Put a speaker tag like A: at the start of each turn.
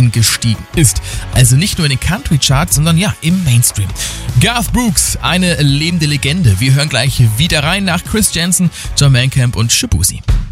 A: Rang gestiegen ist. Also nicht nur in den Country-Charts, sondern ja, im Mainstream. Garth Brooks, eine lebende Legende. Wir hören gleich wieder rein nach Chris Janson, John Mellencamp und Shaboozey.